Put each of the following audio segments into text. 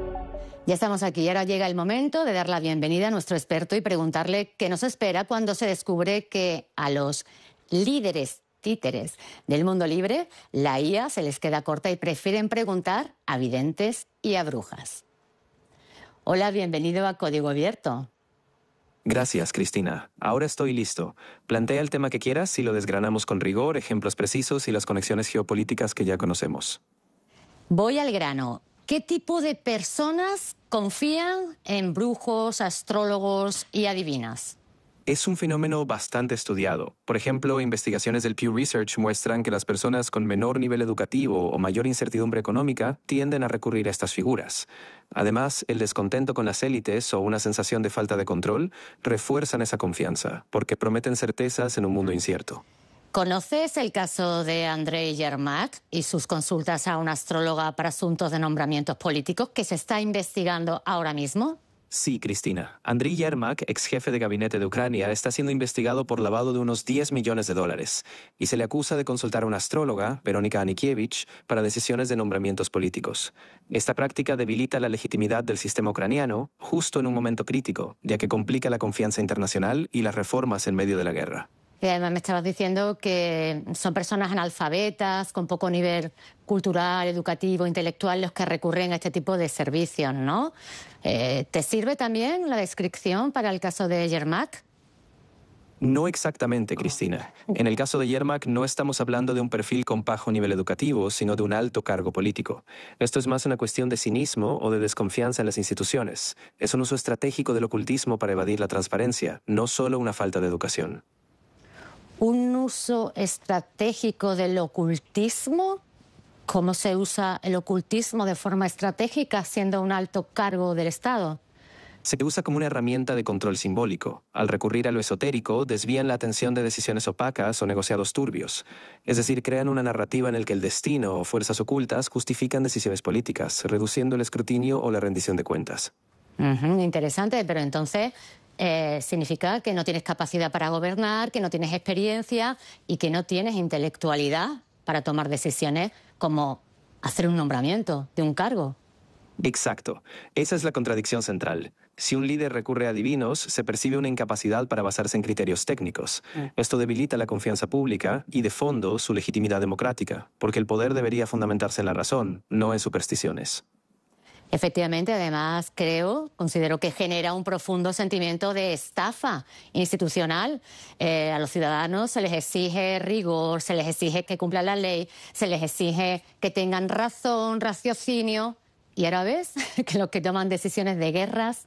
Ya estamos aquí y ahora llega el momento de dar la bienvenida a nuestro experto y preguntarle qué nos espera cuando se descubre que a los líderes títeres del mundo libre la IA se les queda corta y prefieren preguntar a videntes y a brujas. Hola, bienvenido a Código Abierto. Gracias, Cristina. Ahora estoy listo. Plantea el tema que quieras y lo desgranamos con rigor, ejemplos precisos y las conexiones geopolíticas que ya conocemos. Voy al grano. ¿Qué tipo de personas confían en brujos, astrólogos y adivinas? Es un fenómeno bastante estudiado. Por ejemplo, investigaciones del Pew Research muestran que las personas con menor nivel educativo o mayor incertidumbre económica tienden a recurrir a estas figuras. Además, el descontento con las élites o una sensación de falta de control refuerzan esa confianza, porque prometen certezas en un mundo incierto. ¿Conoces el caso de Andrei Yermak y sus consultas a una astróloga para asuntos de nombramientos políticos que se está investigando ahora mismo? Sí, Cristina. Andriy Yermak, ex jefe de gabinete de Ucrania, está siendo investigado por lavado de unos $10 millones y se le acusa de consultar a una astróloga, Verónica Anikievich, para decisiones de nombramientos políticos. Esta práctica debilita la legitimidad del sistema ucraniano justo en un momento crítico, ya que complica la confianza internacional y las reformas en medio de la guerra. Y además me estabas diciendo que son personas analfabetas, con poco nivel cultural, educativo, intelectual, los que recurren a este tipo de servicios, ¿no? ¿Te sirve también la descripción para el caso de Yermak? No exactamente, Cristina. En el caso de Yermak no estamos hablando de un perfil con bajo nivel educativo, sino de un alto cargo político. Esto es más una cuestión de cinismo o de desconfianza en las instituciones. Es un uso estratégico del ocultismo para evadir la transparencia, no solo una falta de educación. ¿Un uso estratégico del ocultismo? ¿Cómo se usa el ocultismo de forma estratégica siendo un alto cargo del Estado? Se usa como una herramienta de control simbólico. Al recurrir a lo esotérico, desvían la atención de decisiones opacas o negociados turbios. Es decir, crean una narrativa en la que el destino o fuerzas ocultas justifican decisiones políticas, reduciendo el escrutinio o la rendición de cuentas. Interesante, pero entonces significa que no tienes capacidad para gobernar, que no tienes experiencia y que no tienes intelectualidad para tomar decisiones como hacer un nombramiento de un cargo. Exacto. Esa es la contradicción central. Si un líder recurre a adivinos, se percibe una incapacidad para basarse en criterios técnicos. Esto debilita la confianza pública y, de fondo, su legitimidad democrática, porque el poder debería fundamentarse en la razón, no en supersticiones. Efectivamente, además, considero que genera un profundo sentimiento de estafa institucional. A los ciudadanos se les exige rigor, se les exige que cumplan la ley, se les exige que tengan razón, raciocinio. Y ahora ves que los que toman decisiones de guerras,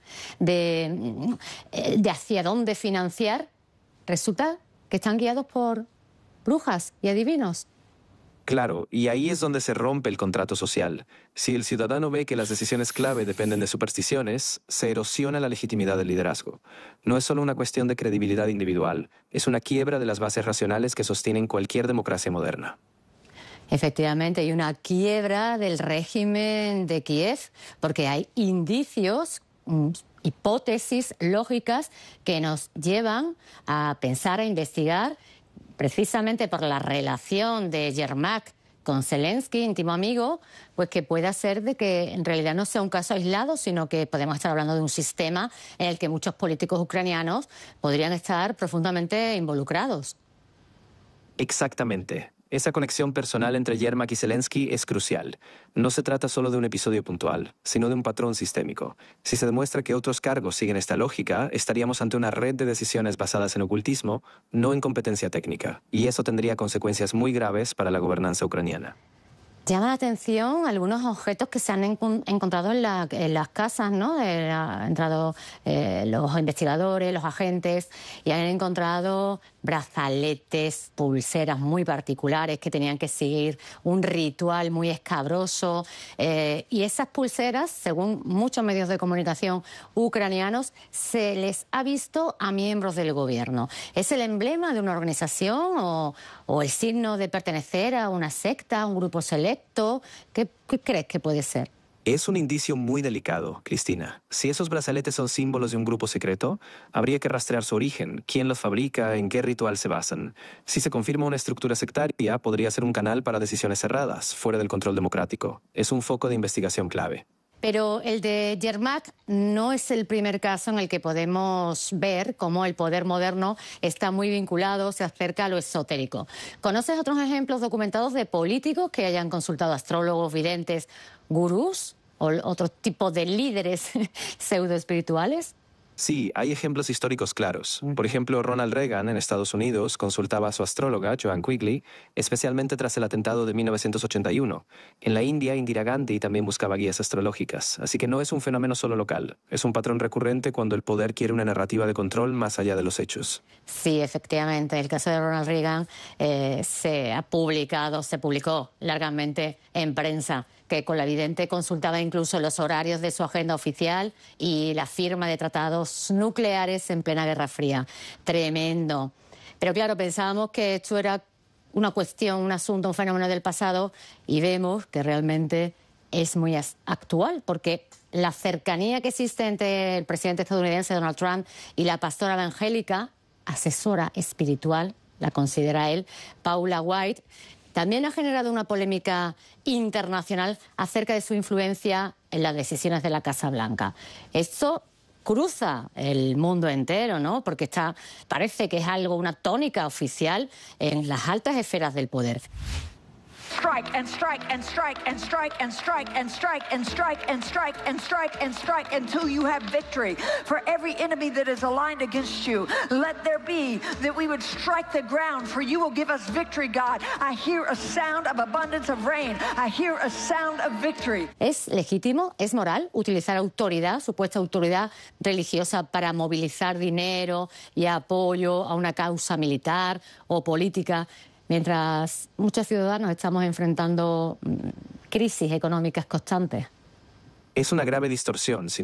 de hacia dónde financiar, resulta que están guiados por brujas y adivinos. Claro, y ahí es donde se rompe el contrato social. Si el ciudadano ve que las decisiones clave dependen de supersticiones, se erosiona la legitimidad del liderazgo. No es solo una cuestión de credibilidad individual, es una quiebra de las bases racionales que sostienen cualquier democracia moderna. Efectivamente, hay una quiebra del régimen de Kiev, porque hay indicios, hipótesis lógicas que nos llevan a pensar, a investigar, precisamente por la relación de Yermak con Zelensky, íntimo amigo, pues que pueda ser de que en realidad no sea un caso aislado, sino que podemos estar hablando de un sistema en el que muchos políticos ucranianos podrían estar profundamente involucrados. Exactamente. Esa conexión personal entre Yermak y Zelensky es crucial. No se trata solo de un episodio puntual, sino de un patrón sistémico. Si se demuestra que otros cargos siguen esta lógica, estaríamos ante una red de decisiones basadas en ocultismo, no en competencia técnica, y eso tendría consecuencias muy graves para la gobernanza ucraniana. Llama la atención algunos objetos que se han encontrado en las casas, ¿no? Han entrado los investigadores, los agentes, y han encontrado brazaletes, pulseras muy particulares que tenían que seguir un ritual muy escabroso. Y esas pulseras, según muchos medios de comunicación ucranianos, se les ha visto a miembros del gobierno. ¿Es el emblema de una organización o el signo de pertenecer a una secta, a un grupo selecto? ¿Qué crees que puede ser? Es un indicio muy delicado, Cristina. Si esos brazaletes son símbolos de un grupo secreto, habría que rastrear su origen, quién los fabrica, en qué ritual se basan. Si se confirma una estructura sectaria, podría ser un canal para decisiones cerradas, fuera del control democrático. Es un foco de investigación clave. Pero el de Yermak no es el primer caso en el que podemos ver cómo el poder moderno está muy vinculado, se acerca a lo esotérico. ¿Conoces otros ejemplos documentados de políticos que hayan consultado astrólogos, videntes, gurús o otros tipos de líderes pseudoespirituales? Sí, hay ejemplos históricos claros. Por ejemplo, Ronald Reagan en Estados Unidos consultaba a su astróloga, Joan Quigley, especialmente tras el atentado de 1981. En la India, Indira Gandhi también buscaba guías astrológicas. Así que no es un fenómeno solo local. Es un patrón recurrente cuando el poder quiere una narrativa de control más allá de los hechos. Sí, efectivamente. El caso de Ronald Reagan se publicó largamente en prensa, que con la vidente consultaba incluso los horarios de su agenda oficial y la firma de tratados nucleares en plena Guerra Fría. Tremendo. Pero claro, pensábamos que esto era una cuestión, un asunto, un fenómeno del pasado y vemos que realmente es muy actual, porque la cercanía que existe entre el presidente estadounidense Donald Trump y la pastora evangélica, asesora espiritual, la considera él, Paula White, también ha generado una polémica internacional acerca de su influencia en las decisiones de la Casa Blanca. Esto cruza el mundo entero, ¿no? Porque parece que es una tónica oficial en las altas esferas del poder. Strike and strike and strike and strike and strike and strike and strike and strike and strike and strike until you have victory. For every enemy that is aligned against you, let there be that we would strike the ground, for you will give us victory, God. I hear a sound of abundance of rain. I hear a sound of victory. ¿Es legítimo, es moral utilizar autoridad, supuesta autoridad religiosa, para movilizar dinero y apoyo a una causa militar o política, mientras muchos ciudadanos estamos enfrentando crisis económicas constantes? Es una grave distorsión,